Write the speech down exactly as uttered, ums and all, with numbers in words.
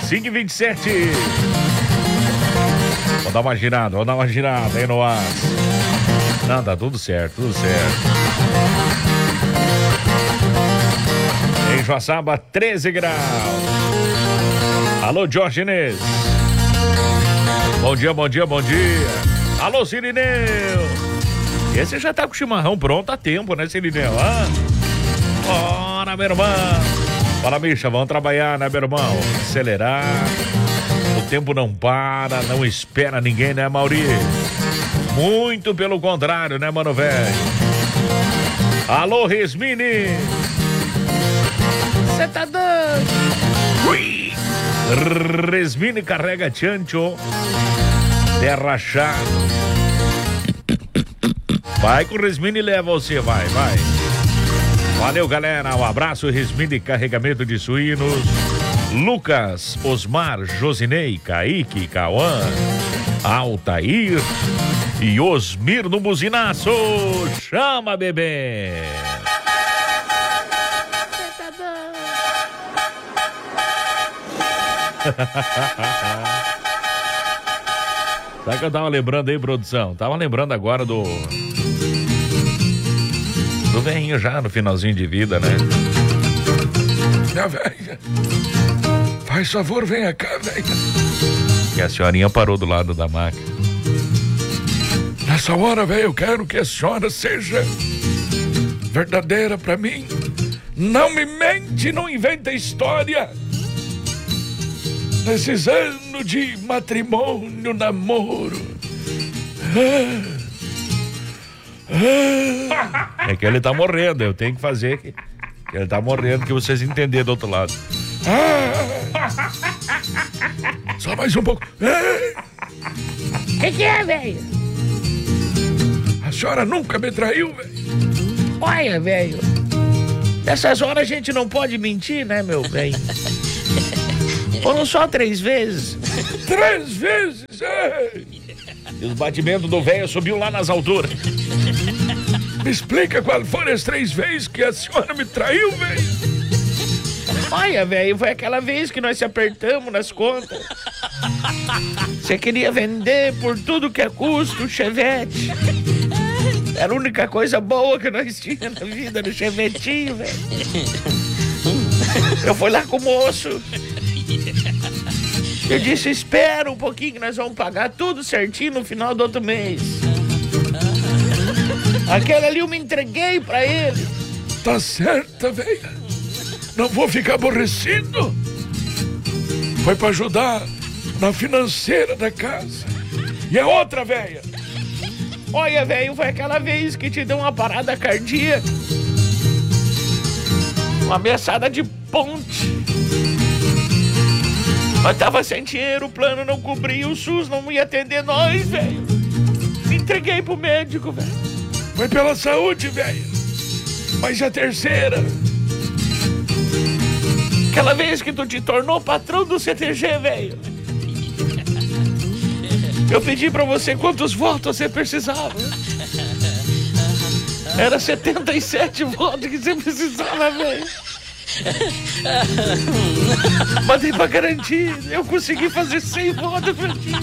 cinco e vinte e sete. Vou dar uma girada, vou dar uma girada aí no ar. Não, tá tudo certo, tudo certo. Em Joaçaba, treze graus. Alô, Diógenes. Bom dia, bom dia, bom dia. Alô, Sirineu. Esse já tá com o chimarrão pronto há tempo, né, Sirineu? Ah? Bora, meu irmão. Fala, bicha, vamos trabalhar, né, meu irmão? Acelerar. O tempo não para, não espera ninguém, né, Mauri? Muito pelo contrário, né, mano, velho? Alô, Resmini. Você tá doido? Ui. Resmini carrega Chancho. Terra chata. Vai com o Resmini e leva você, vai, vai. Valeu, galera. Um abraço, Resmini Carregamento de Suínos. Lucas, Osmar, Josinei, Kaique, Cauã, Altair e Osmir no buzinaço. Chama, bebê. Sabe que eu tava lembrando aí, produção? Tava lembrando agora do... Do velhinho já no finalzinho de vida, né? Minha velha, faz favor, venha cá, velha. E a senhorinha parou do lado da máquina. Nessa hora, velho, eu quero que a senhora seja verdadeira pra mim. Não me mente, não inventa história. Nesses anos de matrimônio, namoro. Ah, ah. É que ele tá morrendo, eu tenho que fazer que ele tá morrendo, que vocês entenderem do outro lado. Ah, só mais um pouco. O que, que é, velho? A senhora nunca me traiu, velho. Olha, velho, nessas horas a gente não pode mentir, né, meu velho? Foram só três vezes. Três vezes, ei. E os batimentos do velho subiu lá nas alturas. Me explica qual foram as três vezes que a senhora me traiu, velho. Olha, velho, foi aquela vez que nós se apertamos nas contas. Você queria vender por tudo que é custo o Chevette. Era a única coisa boa que nós tínhamos na vida, no Chevetinho, velho. Eu fui lá com o moço. Eu disse, espera um pouquinho que nós vamos pagar tudo certinho no final do outro mês. Aquele ali eu me entreguei pra ele. Tá certa, velha. Não vou ficar aborrecido. Foi pra ajudar na financeira da casa. E a outra, velha? Olha, velho, foi aquela vez que te deu uma parada cardíaca. Uma ameaçada de ponte. Nós tava sem dinheiro, o plano não cobria, o SUS não ia atender nós, velho. Me entreguei pro médico, velho. Foi pela saúde, velho. Mas a terceira? Aquela vez que tu te tornou patrão do C T G, velho. Eu pedi pra você quantos votos você precisava. Era setenta e sete votos que você precisava, velho. Mandei pra garantir. Eu consegui fazer cem votos pra ti.